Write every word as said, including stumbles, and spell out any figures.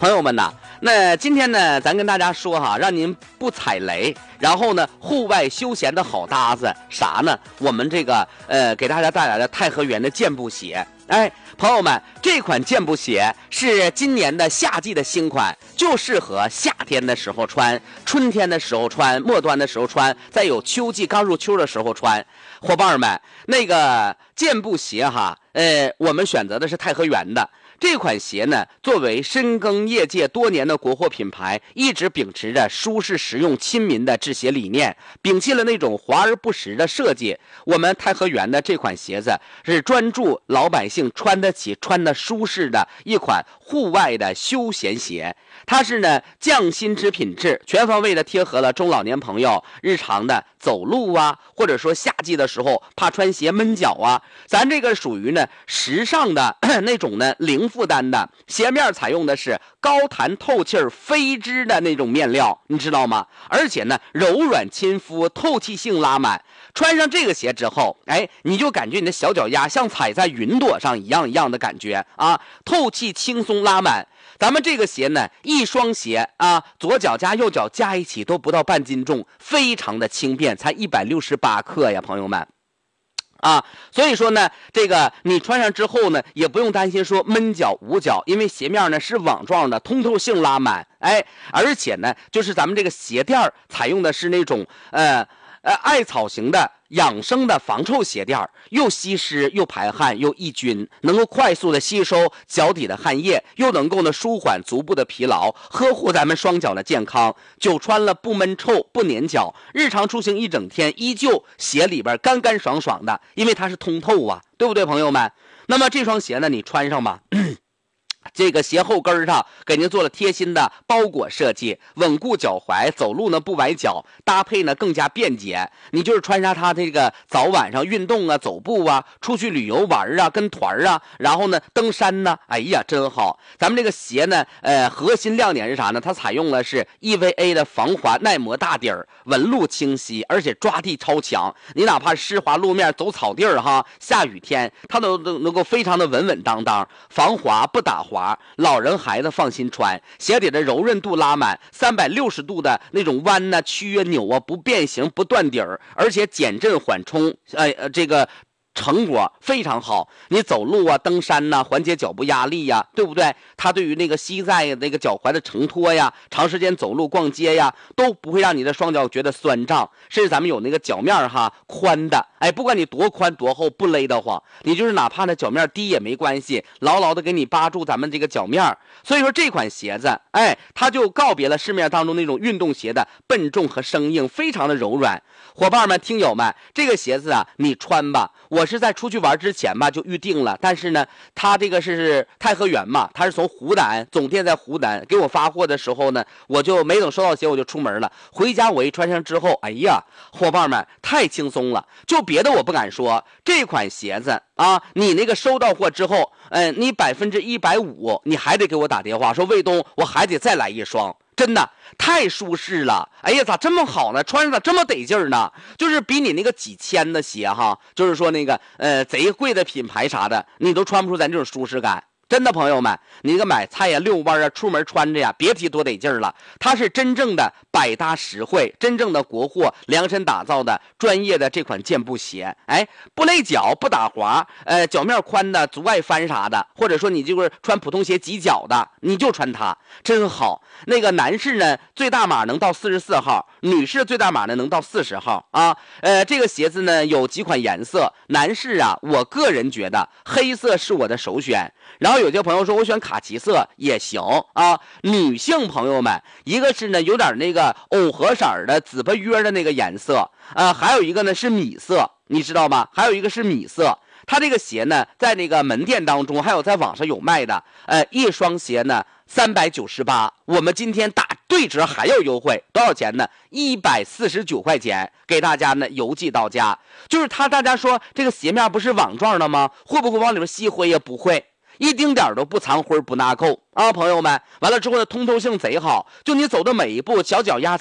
朋友们呐，那今天呢，咱跟大家说哈，让您不踩雷，然后呢，户外休闲的好搭子啥呢？我们这个呃，给大家带来的太和源的健步鞋。哎，朋友们，这款健步鞋是今年的夏季的新款，就适合夏天的时候穿，春天的时候穿，末端的时候穿，再有秋季刚入秋的时候穿。伙伴们，那个健步鞋哈，呃，我们选择的是太和源的。这款鞋呢，作为深耕业界多年的国货品牌，一直秉持着舒适实用亲民的制鞋理念，摒弃了那种华而不实的设计。我们太和源的这款鞋子是专注老百姓穿得起、穿得舒适的一款户外的休闲鞋。它是呢匠心之品质，全方位的贴合了中老年朋友日常的走路啊，或者说夏季的时候怕穿鞋闷脚啊。咱这个属于呢时尚的那种呢零负担的鞋面，采用的是高弹透气飞织的那种面料，你知道吗？而且呢柔软亲肤，透气性拉满。穿上这个鞋之后，哎，你就感觉你的小脚丫像踩在云朵上一样一样的感觉啊，透气轻松拉满。咱们这个鞋呢，一双鞋啊，左脚加右脚加一起都不到半斤重，非常的轻便，才一百六十八克呀，朋友们。啊，所以说呢，这个你穿上之后呢，也不用担心说闷脚捂脚，因为鞋面呢是网状的，通透性拉满，哎，而且呢，就是咱们这个鞋垫采用的是那种呃呃艾草型的养生的防臭鞋垫，又吸湿又排汗又抑菌，能够快速的吸收脚底的汗液，又能够呢舒缓足部的疲劳，呵护咱们双脚的健康。久穿了不闷臭不粘脚，日常出行一整天依旧鞋里边干干爽爽的，因为它是通透啊，对不对朋友们？那么这双鞋呢，你穿上吧。这个鞋后跟上给您做了贴心的包裹设计，稳固脚踝，走路呢不崴脚，搭配呢更加便捷。你就是穿上它这个早晚上运动啊、走步啊、出去旅游玩啊、跟团啊，然后呢登山呢，哎呀真好。咱们这个鞋呢，呃，核心亮点是啥呢？它采用了是 E V A 的防滑耐磨大底儿，纹路清晰，而且抓地超强。你哪怕湿滑路面走草地儿哈，下雨天它都能够非常的稳稳当当，防滑不打滑。老人孩子放心穿，鞋底的柔韧度拉满，三百六十度的那种弯呐、曲啊、扭啊不变形不断底儿，而且减震缓冲，呃呃这个成果非常好。你走路啊、登山呐、啊，缓解脚部压力呀、啊，对不对？它对于那个膝盖那个脚踝的承托呀，长时间走路逛街呀，都不会让你的双脚觉得酸胀。甚至咱们有那个脚面哈宽的，哎，不管你多宽多厚，不勒得慌，你就是哪怕那脚面低也没关系，牢牢的给你扒住咱们这个脚面。所以说这款鞋子，哎，它就告别了市面当中那种运动鞋的笨重和生硬，非常的柔软。伙伴们、听友们，这个鞋子啊，你穿吧。我是在出去玩之前吧就预定了，但是呢，它这个是太和源嘛，它是从湖南总店在湖南给我发货的时候呢，我就没等收到鞋我就出门了。回家我一穿上之后，哎呀，伙伴们太轻松了，就别的我不敢说，这款鞋子啊，你那个收到货之后，嗯、呃，你百分之一百五，你还得给我打电话说卫东，我还得再来一双。真的太舒适了，哎呀，咋这么好呢？穿上咋这么得劲儿呢？就是比你那个几千的鞋哈，就是说那个呃贼贵的品牌啥的，你都穿不出咱这种舒适感。真的朋友们，你那个买菜呀、遛弯啊、出门穿着呀，别提多得劲儿了。它是真正的百搭实惠，真正的国货量身打造的专业的这款健步鞋，哎，不勒脚不打滑，呃，脚面宽的足外翻啥的，或者说你就是穿普通鞋挤脚的，你就穿它，真好。那个男士呢，最大码能到四十四号，女士最大码呢能到四十号啊。呃，这个鞋子呢有几款颜色，男士啊，我个人觉得黑色是我的首选。然后有些朋友说我选卡其色也行啊。女性朋友们，一个是呢有点那个藕荷色的紫巴约的那个颜色啊，还有一个呢是米色，你知道吗？还有一个是米色。它这个鞋呢，在那个门店当中，还有在网上有卖的，呃，一双鞋呢三百九十八，我们今天打对折还要优惠，多少钱呢？一百四十九块钱，给大家呢邮寄到家。就是它，大家说这个鞋面不是网状的吗？会不会往里面吸灰呀？不会。一丁点都不藏灰不纳垢啊，朋友们。完了之后呢，通透性贼好，就你走的每一步，小脚丫